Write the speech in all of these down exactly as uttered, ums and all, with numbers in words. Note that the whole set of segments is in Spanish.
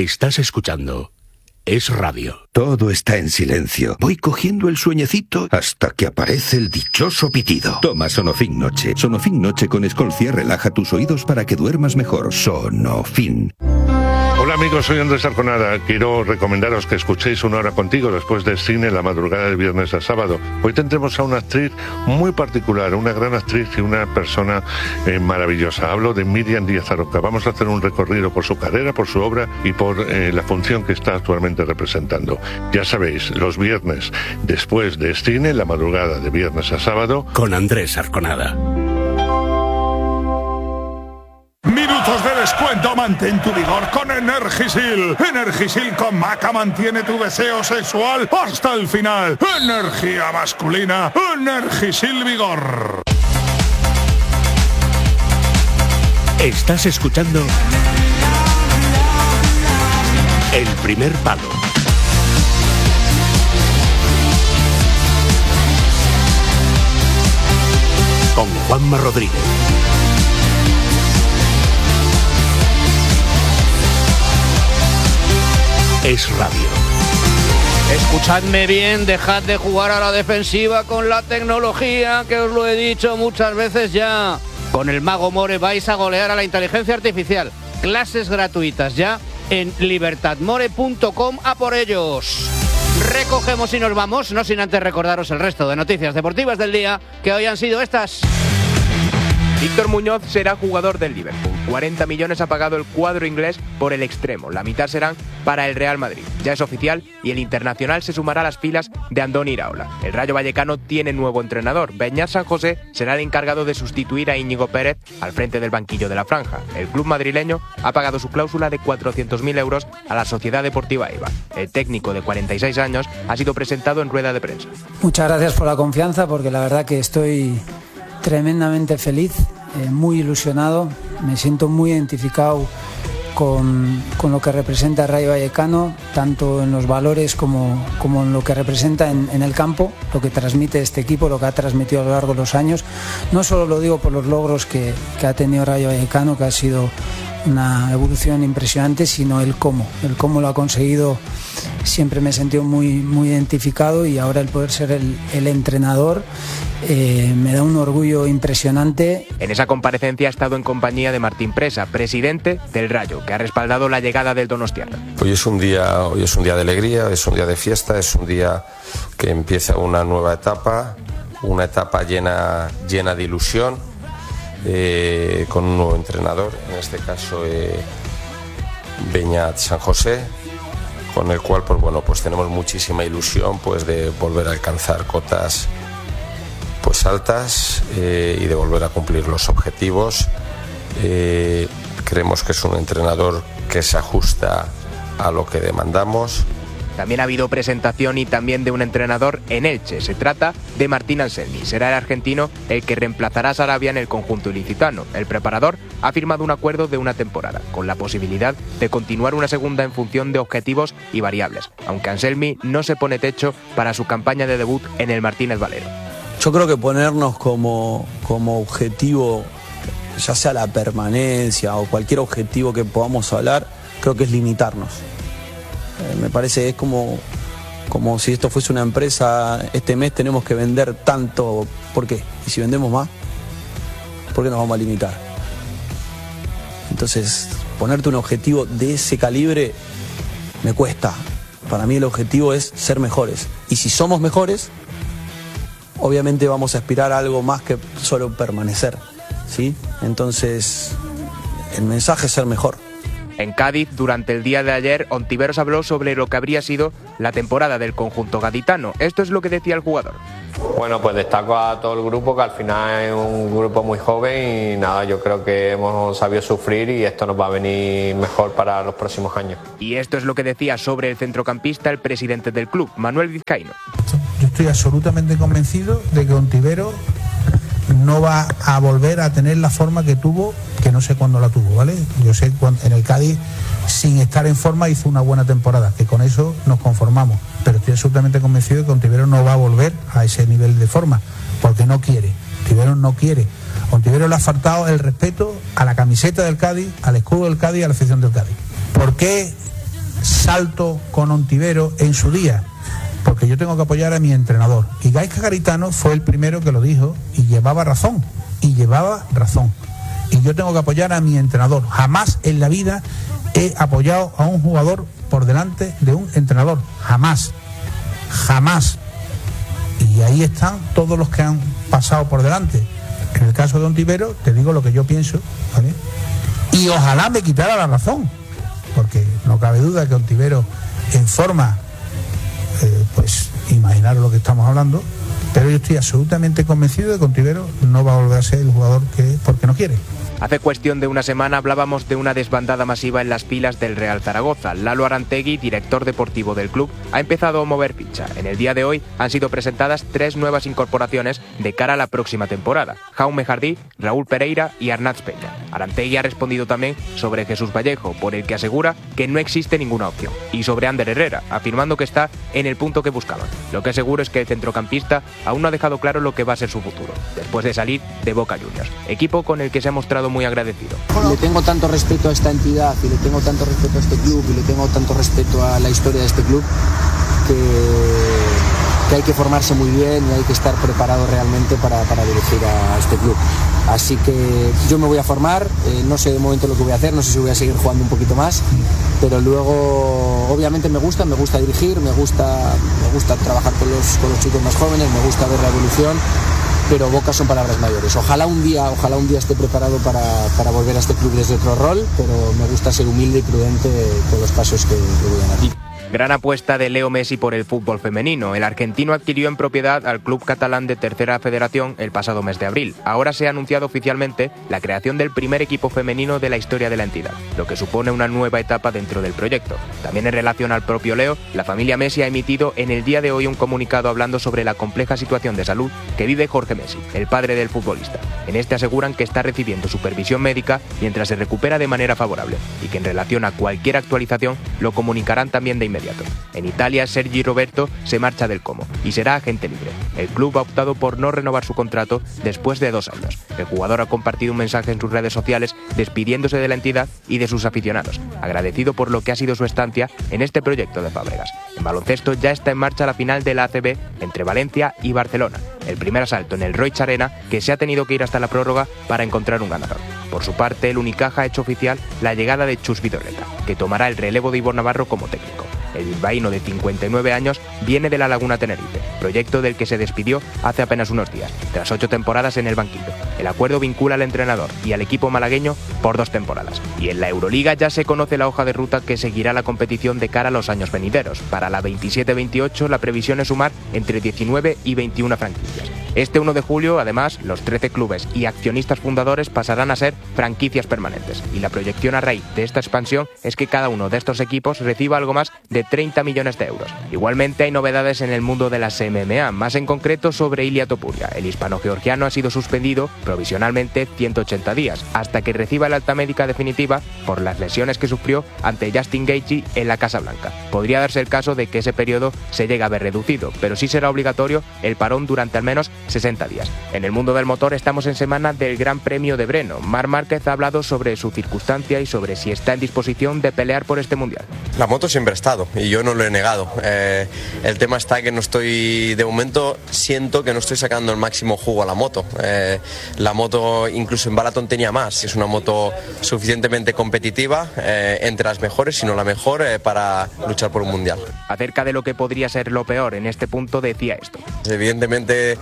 Estás escuchando Es Radio. Todo está en silencio. Voy cogiendo el sueñecito hasta que aparece el dichoso pitido. Toma Sonofin Noche. Sonofin Noche con Escolcia relaja tus oídos para que duermas mejor. Sonofin. Hola amigos, soy Andrés Arconada. Quiero recomendaros que escuchéis Una Hora Contigo después del cine la madrugada del viernes al sábado. Hoy tendremos a una actriz muy particular, una gran actriz y una persona eh, maravillosa. Hablo de Miriam Díaz Aroca. Vamos a hacer un recorrido por su carrera, por su obra y por eh, la función que está actualmente representando. Ya sabéis, los viernes después del cine, la madrugada de viernes a sábado, con Andrés Arconada. Minutos de descuento, mantén tu vigor con Energisil. Energisil con Maca mantiene tu deseo sexual hasta el final. Energía masculina, Energisil Vigor. Estás escuchando El Primer Palo. Con Juanma Rodríguez. Es Radio. Escuchadme bien, dejad de jugar a la defensiva con la tecnología, que os lo he dicho muchas veces ya. Con el Mago More vais a golear a la inteligencia artificial. Clases gratuitas ya en libertad more punto com, a por ellos. Recogemos y nos vamos, no sin antes recordaros el resto de noticias deportivas del día, que hoy han sido estas. Víctor Muñoz será jugador del Liverpool. cuarenta millones ha pagado el cuadro inglés por el extremo. La mitad serán para el Real Madrid. Ya es oficial y el internacional se sumará a las filas de Andoni Iraola. El Rayo Vallecano tiene nuevo entrenador. Beñat San José será el encargado de sustituir a Íñigo Pérez al frente del banquillo de la franja. El club madrileño ha pagado su cláusula de cuatrocientos mil euros a la Sociedad Deportiva Eibar. El técnico de cuarenta y seis años ha sido presentado en rueda de prensa. Muchas gracias por la confianza, porque la verdad que estoy tremendamente feliz, eh, muy ilusionado, me siento muy identificado con, con lo que representa Rayo Vallecano, tanto en los valores como, como en lo que representa en, en el campo, lo que transmite este equipo, lo que ha transmitido a lo largo de los años. No solo lo digo por los logros que, que ha tenido Rayo Vallecano, que ha sido una evolución impresionante, sino el cómo, el cómo lo ha conseguido. Siempre me he sentido muy, muy identificado, y ahora el poder ser el, el entrenador eh, me da un orgullo impresionante. En esa comparecencia ha estado en compañía de Martín Presa, presidente del Rayo, que ha respaldado la llegada del donostiarra. Hoy es un día, hoy es un día de alegría, es un día de fiesta, es un día que empieza una nueva etapa, una etapa llena, llena de ilusión, eh, con un nuevo entrenador, en este caso eh, Beñat San José, con el cual pues bueno pues tenemos muchísima ilusión pues de volver a alcanzar cotas pues altas eh, y de volver a cumplir los objetivos. Eh, creemos que es un entrenador que se ajusta a lo que demandamos. También ha habido presentación y también de un entrenador en Elche. Se trata de Martín Anselmi. Será el argentino el que reemplazará a Sarabia en el conjunto ilicitano. El preparador ha firmado un acuerdo de una temporada, con la posibilidad de continuar una segunda en función de objetivos y variables, aunque Anselmi no se pone techo para su campaña de debut en el Martínez Valero. Yo creo que ponernos como, como objetivo, ya sea la permanencia o cualquier objetivo que podamos hablar, creo que es limitarnos. Me parece que es como, como si esto fuese una empresa. Este mes tenemos que vender tanto. ¿Por qué? Y si vendemos más, ¿por qué nos vamos a limitar? Entonces, ponerte un objetivo de ese calibre me cuesta. Para mí el objetivo es ser mejores. Y si somos mejores, obviamente vamos a aspirar a algo más que solo permanecer, ¿sí? Entonces, el mensaje es ser mejor. En Cádiz, durante el día de ayer, Ontiveros habló sobre lo que habría sido la temporada del conjunto gaditano. Esto es lo que decía el jugador. Bueno, pues destaco a todo el grupo, que al final es un grupo muy joven y nada, yo creo que hemos sabido sufrir y esto nos va a venir mejor para los próximos años. Y esto es lo que decía sobre el centrocampista el presidente del club, Manuel Vizcaíno. Yo estoy absolutamente convencido de que Ontiveros no va a volver a tener la forma que tuvo, que no sé cuándo la tuvo, ¿vale? Yo sé cuando en el Cádiz, sin estar en forma, hizo una buena temporada, que con eso nos conformamos, pero estoy absolutamente convencido de que Ontiveros no va a volver a ese nivel de forma, porque no quiere. Ontiveros no quiere. Ontiveros le ha faltado el respeto a la camiseta del Cádiz, al escudo del Cádiz y a la afición del Cádiz. ¿Por qué salto con Ontivero en su día, porque yo tengo que apoyar a mi entrenador. Y Gaizka Garitano fue el primero que lo dijo y llevaba razón, y llevaba razón. Y yo tengo que apoyar a mi entrenador. Jamás en la vida he apoyado a un jugador por delante de un entrenador. Jamás. Jamás. Y ahí están todos los que han pasado por delante. En el caso de Ontivero, te digo lo que yo pienso, ¿vale? Y ojalá me quitara la razón, porque no cabe duda que Ontivero en forma, eh, pues imaginaros lo que estamos hablando, pero yo estoy absolutamente convencido de que Ontivero no va a volver a ser el jugador que es porque no quiere. Hace cuestión de una semana hablábamos de una desbandada masiva en las filas del Real Zaragoza. Lalo Arantegui, director deportivo del club, ha empezado a mover ficha. En el día de hoy han sido presentadas tres nuevas incorporaciones de cara a la próxima temporada: Jaume Jardí, Raúl Pereira y Arnaz Peña. Arantegui ha respondido también sobre Jesús Vallejo, por el que asegura que no existe ninguna opción, y sobre Ander Herrera, afirmando que está en el punto que buscaban. Lo que es seguro es que el centrocampista aún no ha dejado claro lo que va a ser su futuro, después de salir de Boca Juniors, equipo con el que se ha mostrado muy agradecido. Le tengo tanto respeto a esta entidad y le tengo tanto respeto a este club y le tengo tanto respeto a la historia de este club que, que hay que formarse muy bien y hay que estar preparado realmente para, para dirigir a este club. Así que yo me voy a formar, eh, no sé de momento lo que voy a hacer, no sé si voy a seguir jugando un poquito más, pero luego obviamente me gusta, me gusta dirigir, me gusta, me gusta trabajar con los, con los chicos más jóvenes, me gusta ver la evolución. Pero Boca son palabras mayores. Ojalá un día, ojalá un día esté preparado para, para volver a este club desde otro rol, pero me gusta ser humilde y prudente con los pasos que, que voy a dar. Gran apuesta de Leo Messi por el fútbol femenino. El argentino adquirió en propiedad al club catalán de Tercera Federación el pasado mes de abril. Ahora se ha anunciado oficialmente la creación del primer equipo femenino de la historia de la entidad, lo que supone una nueva etapa dentro del proyecto. También en relación al propio Leo, la familia Messi ha emitido en el día de hoy un comunicado hablando sobre la compleja situación de salud que vive Jorge Messi, el padre del futbolista. En este aseguran que está recibiendo supervisión médica mientras se recupera de manera favorable y que en relación a cualquier actualización lo comunicarán también de inmediato. En Italia, Sergi Roberto se marcha del Como y será agente libre. El club ha optado por no renovar su contrato después de dos años. El jugador ha compartido un mensaje en sus redes sociales despidiéndose de la entidad y de sus aficionados, agradecido por lo que ha sido su estancia en este proyecto de Fábregas. En baloncesto ya está en marcha la final de la A C B entre Valencia y Barcelona. El primer asalto en el Roig Arena, que se ha tenido que ir hasta la prórroga para encontrar un ganador. Por su parte, el Unicaja ha hecho oficial la llegada de Chus Vidorreta, que tomará el relevo de Ivor Navarro como técnico. El bilbaíno de cincuenta y nueve años viene de la Laguna Tenerife, proyecto del que se despidió hace apenas unos días, tras ocho temporadas en el banquillo. El acuerdo vincula al entrenador y al equipo malagueño por dos temporadas. Y en la Euroliga ya se conoce la hoja de ruta que seguirá la competición de cara a los años venideros. Para la veintisiete veintiocho la previsión es sumar entre diecinueve y veintiuna franquicias. Este uno de julio, además, los trece clubes y accionistas fundadores pasarán a ser franquicias permanentes. Y la proyección a raíz de esta expansión es que cada uno de estos equipos reciba algo más de treinta millones de euros. Igualmente hay novedades en el mundo de las M M A, más en concreto sobre Ilia Topuria. El hispano-georgiano ha sido suspendido provisionalmente ciento ochenta días, hasta que reciba la alta médica definitiva por las lesiones que sufrió ante Justin Gaethje en la Casa Blanca. Podría darse el caso de que ese periodo se llegue a ver reducido, pero sí será obligatorio el parón durante al menos sesenta días. En el mundo del motor estamos en semana del Gran Premio de Brno. Marc Márquez ha hablado sobre su circunstancia y sobre si está en disposición de pelear por este mundial. La moto siempre ha estado y yo no lo he negado. Eh, el tema está que no estoy, de momento siento que no estoy sacando el máximo jugo a la moto. Eh, la moto incluso en Balaton tenía más. Es una moto suficientemente competitiva, eh, entre las mejores, si no la mejor, eh, para luchar por un mundial. Acerca de lo que podría ser lo peor en este punto decía esto. Evidentemente,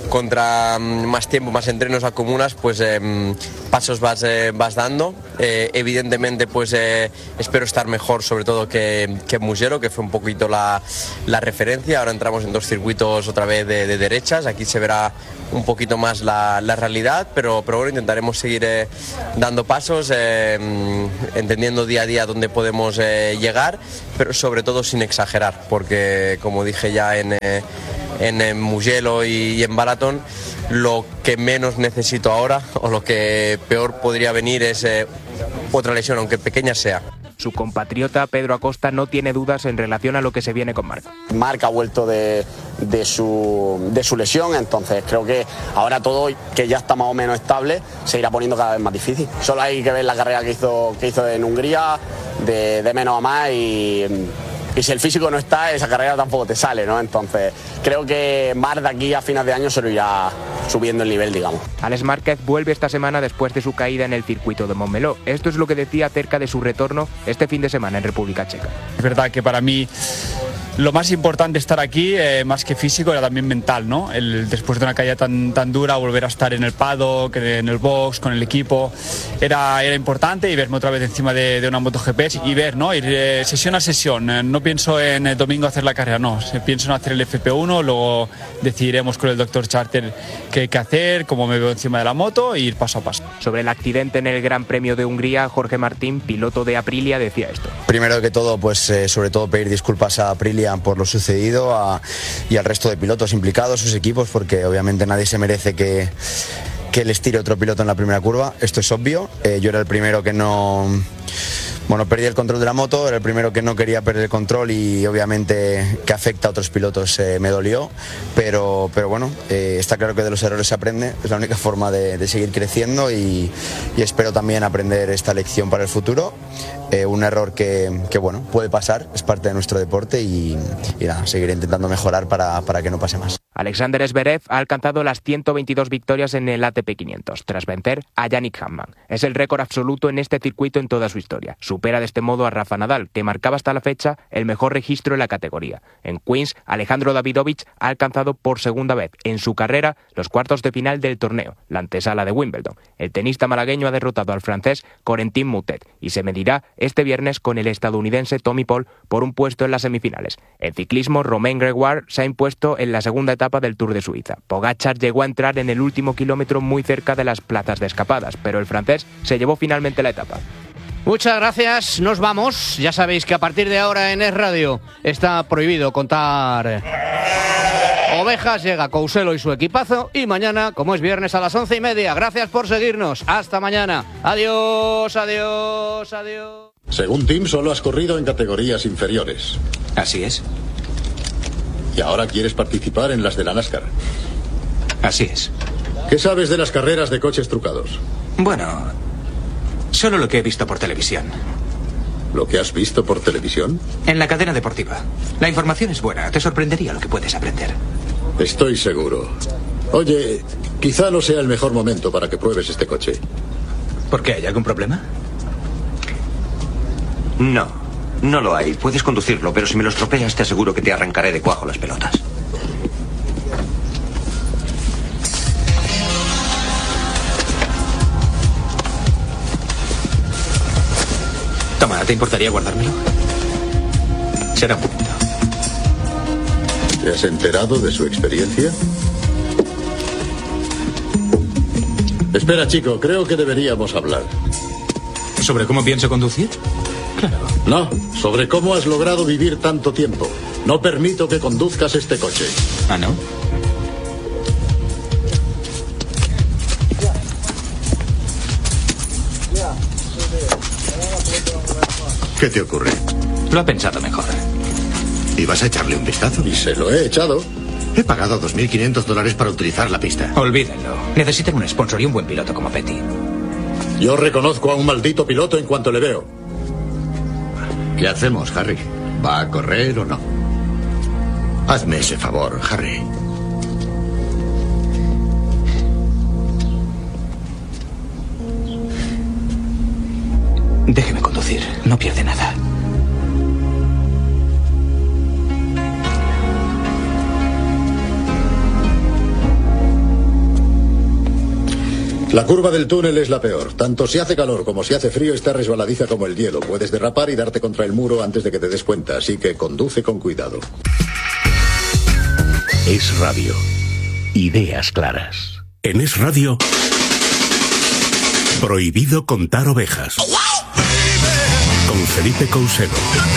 contra más tiempo, más entrenos acumulas, pues eh, pasos vas, eh, vas dando. Eh, evidentemente, pues eh, espero estar mejor, sobre todo que, que Mugello, que fue un poquito la, la referencia. Ahora entramos en dos circuitos otra vez de, de derechas. Aquí se verá un poquito más la, la realidad, pero, pero bueno, intentaremos seguir eh, dando pasos, eh, entendiendo día a día dónde podemos eh, llegar, pero sobre todo sin exagerar, porque como dije ya en... Eh, en, en Mugello y, y en Balaton, lo que menos necesito ahora o lo que peor podría venir es eh, otra lesión, aunque pequeña sea. Su compatriota Pedro Acosta no tiene dudas en relación a lo que se viene con Marc. Marc ha vuelto de, de, su, de su lesión, entonces creo que ahora todo, que ya está más o menos estable, se irá poniendo cada vez más difícil. Solo hay que ver la carrera que hizo, que hizo en Hungría, de, de menos a más y, y si el físico no está, esa carrera tampoco te sale, ¿no? Entonces creo que más de aquí a final de año se lo irá subiendo el nivel, digamos. Alex Márquez vuelve esta semana después de su caída en el circuito de Montmeló. Esto es lo que decía acerca de su retorno este fin de semana en República Checa. Es verdad que para mí lo más importante estar aquí, eh, más que físico, era también mental, ¿no? El, después de una caída tan, tan dura, volver a estar en el paddock, en el box, con el equipo, era, era importante, y verme otra vez encima de, de una MotoGP y ver, ¿no? Ir eh, sesión a sesión. Eh, no pienso en el domingo hacer la carrera, no. Pienso en hacer el F P uno, luego decidiremos con el doctor Charter qué hay que hacer, cómo me veo encima de la moto e ir paso a paso. Sobre el accidente en el Gran Premio de Hungría, Jorge Martín, piloto de Aprilia, decía esto. Primero que todo, pues eh, sobre todo pedir disculpas a Aprilia por lo sucedido a, y al resto de pilotos implicados, sus equipos, porque obviamente nadie se merece que, que les tire otro piloto en la primera curva. Esto es obvio. Eh, yo era el primero que no... Bueno, perdí el control de la moto, era el primero que no quería perder el control y obviamente que afecta a otros pilotos eh, me dolió, pero, pero bueno, eh, está claro que de los errores se aprende, es la única forma de, de seguir creciendo y, y espero también aprender esta lección para el futuro. Eh, un error que, que bueno, puede pasar, es parte de nuestro deporte y, y nada, seguiré intentando mejorar para, para que no pase más. Alexander Zverev ha alcanzado las ciento veintidós victorias en el A T P quinientos, tras vencer a Yannick Hanfmann. Es el récord absoluto en este circuito en toda su historia. Supera de este modo a Rafa Nadal, que marcaba hasta la fecha el mejor registro en la categoría. En Queens, Alejandro Davidovich ha alcanzado por segunda vez en su carrera los cuartos de final del torneo, la antesala de Wimbledon. El tenista malagueño ha derrotado al francés Corentin Moutet y se medirá este viernes con el estadounidense Tommy Paul por un puesto en las semifinales. En ciclismo, Romain Grégoire se ha impuesto en la segunda etapa del Tour de Suiza. Pogačar llegó a entrar en el último kilómetro muy cerca de las plazas de escapadas, pero el francés se llevó finalmente la etapa. Muchas gracias, nos vamos. Ya sabéis que a partir de ahora en Es Radio está prohibido contar ovejas. Llega Couselo y su equipazo, y mañana, como es viernes, a las once y media. Gracias por seguirnos. Hasta mañana. Adiós, adiós, adiós. Según Tim, solo has corrido en categorías inferiores. Así es. Y ahora quieres participar en las de la NASCAR. Así es. ¿Qué sabes de las carreras de coches trucados? Bueno, solo lo que he visto por televisión. ¿Lo que has visto por televisión? En la cadena deportiva. La información es buena. Te sorprendería lo que puedes aprender. Estoy seguro. Oye, quizá no sea el mejor momento para que pruebes este coche. ¿Por qué? ¿Hay algún problema? No. No lo hay. Puedes conducirlo, pero si me lo estropeas te aseguro que te arrancaré de cuajo las pelotas. Toma, ¿te importaría guardármelo? Será un poquito. ¿Te has enterado de su experiencia? Espera, chico, creo que deberíamos hablar. ¿Sobre cómo pienso conducir? Claro. No, sobre cómo has logrado vivir tanto tiempo. No permito que conduzcas este coche. ¿Ah, no? ¿Qué te ocurre? Lo ha pensado mejor. ¿Y vas a echarle un vistazo? Y se lo he echado. He pagado dos mil quinientos dólares para utilizar la pista. Olvídenlo. Necesitan un sponsor y un buen piloto como Petty. Yo reconozco a un maldito piloto en cuanto le veo. ¿Qué hacemos, Harry? ¿Va a correr o no? Hazme ese favor, Harry. Déjeme conducir. No pierde nada. La curva del túnel es la peor. Tanto si hace calor como si hace frío está resbaladiza como el hielo. Puedes derrapar y darte contra el muro antes de que te des cuenta, así que conduce con cuidado. Es Radio. Ideas claras. En Es Radio, prohibido contar ovejas. Con Felipe Couselo.